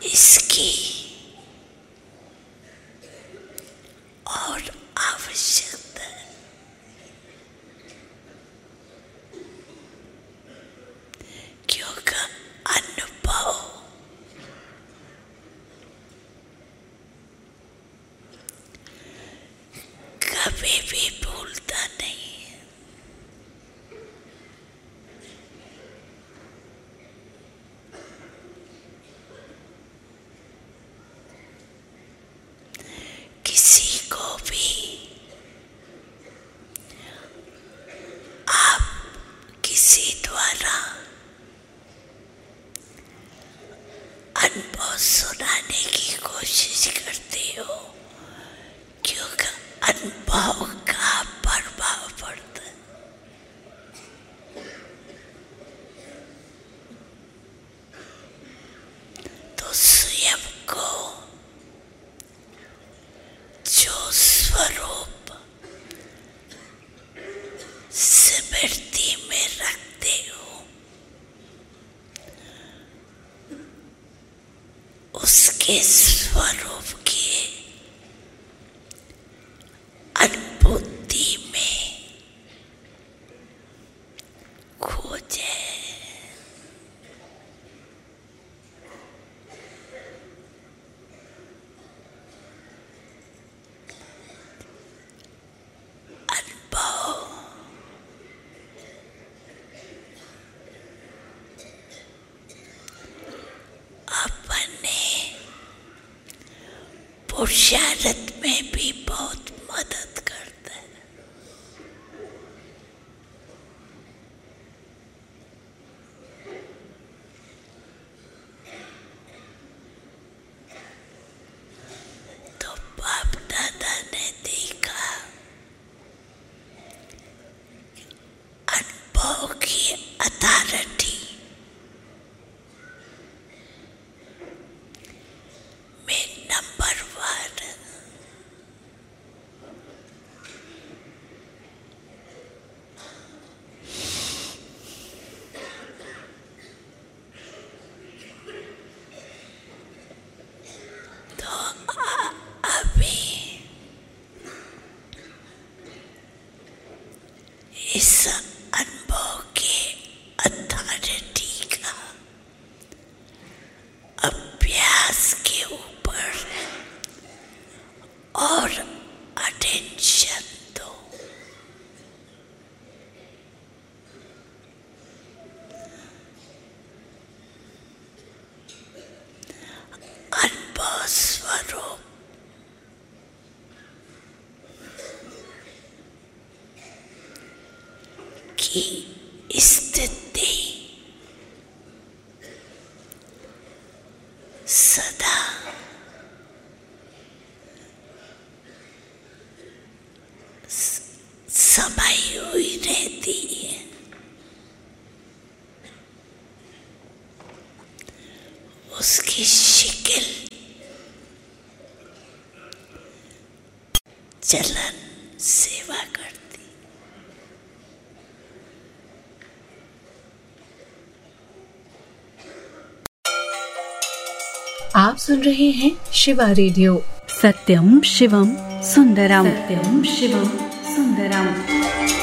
इसकी और आवश्यकता है, क्योंकि अनुभव कभी भी भूलता नहीं है। किसी को भी आप किसी द्वारा अनुभव सुनाने की कोशिश करते हो, क्योंकि अनुभव का प्रभाव पड़ता है। तो स्वयं को जो स्वरूप स्मृति में रखते हो, उसके स्वरूप की अनुभूति में खो जाए। अनुभव अपने पुरुषार्थ में भी बहुत मदद करता है। तो बाप दादा ने देखा अनुभव की अथॉरिटी में नंबर 1 तो अभी इस अनुभव के अथॉरिटी का अभ्यास के ऊपर और अटेंशन दो। अनुभव स्वरूप की स्थिति सदा समाई हुई रहती है। उसकी शिकिल चलन सेवा करती। आप सुन रहे हैं शिवा रेडियो। सत्यम शिवम सुंदरम। सत्यम शिवम सुंदरम।